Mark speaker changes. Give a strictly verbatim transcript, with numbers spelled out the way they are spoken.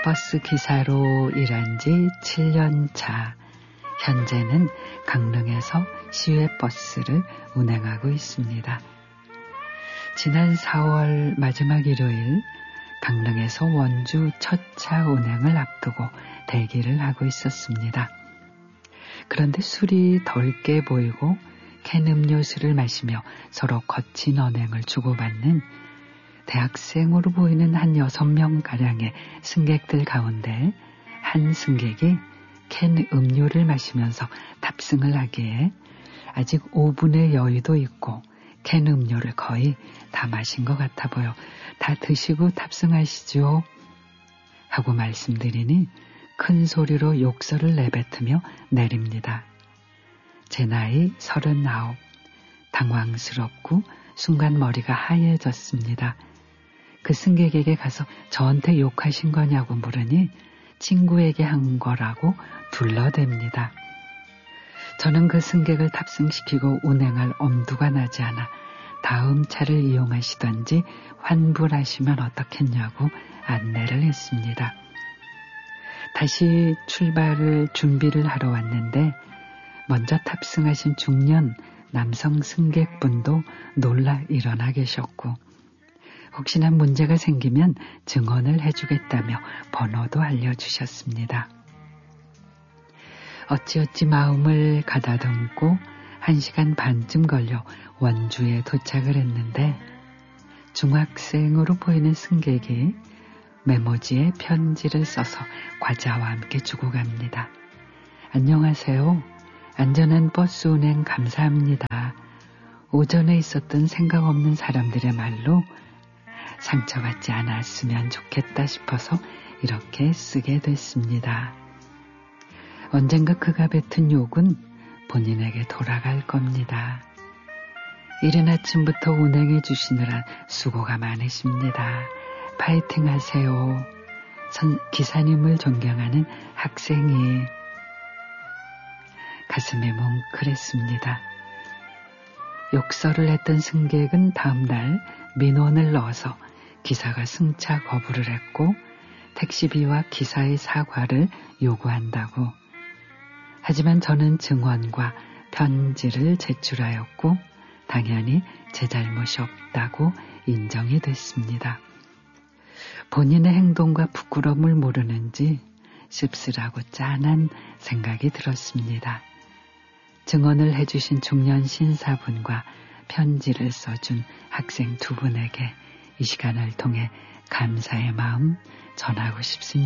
Speaker 1: 버스 기사로 일한 지 칠 년 차. 현재는 강릉에서 시외버스를 운행하고 있습니다. 지난 사월 마지막 일요일 강릉에서 원주 첫 차 운행을 앞두고 대기를 하고 있었습니다. 그런데 술이 덜 깨 보이고 캔 음료수를 마시며 서로 거친 언행을 주고받는 대학생으로 보이는 한 여섯 명가량의 승객들 가운데 한 승객이 캔 음료를 마시면서 탑승을 하기에 아직 오 분의 여유도 있고 캔 음료를 거의 다 마신 것 같아 보여 다 드시고 탑승하시죠 하고 말씀드리니 큰 소리로 욕설을 내뱉으며 내립니다. 제 나이 서른아홉, 당황스럽고 순간 머리가 하얘졌습니다. 그 승객에게 가서 저한테 욕하신 거냐고 물으니 친구에게 한 거라고 둘러댑니다. 저는 그 승객을 탑승시키고 운행할 엄두가 나지 않아 다음 차를 이용하시던지 환불하시면 어떻겠냐고 안내를 했습니다. 다시 출발을 준비를 하러 왔는데 먼저 탑승하신 중년 남성 승객분도 놀라 일어나 계셨고 혹시나 문제가 생기면 증언을 해주겠다며 번호도 알려주셨습니다. 어찌어찌 마음을 가다듬고 한 시간 반쯤 걸려 원주에 도착을 했는데 중학생으로 보이는 승객이 메모지에 편지를 써서 과자와 함께 주고 갑니다. 안녕하세요. 안전한 버스 운행 감사합니다. 오전에 있었던 생각 없는 사람들의 말로 상처받지 않았으면 좋겠다 싶어서 이렇게 쓰게 됐습니다. 언젠가 그가 뱉은 욕은 본인에게 돌아갈 겁니다. 이른 아침부터 운행해 주시느라 수고가 많으십니다. 파이팅 하세요. 선, 기사님을 존경하는 학생이. 가슴이 뭉클했습니다. 욕설을 했던 승객은 다음날 민원을 넣어서 기사가 승차 거부를 했고 택시비와 기사의 사과를 요구한다고. 하지만 저는 증언과 편지를 제출하였고 당연히 제 잘못이 없다고 인정이 됐습니다. 본인의 행동과 부끄러움을 모르는지 씁쓸하고 짠한 생각이 들었습니다. 증언을 해주신 중년 신사분과 편지를 써준 학생 두 분에게 이 시간을 통해 감사의 마음 전하고 싶습니다.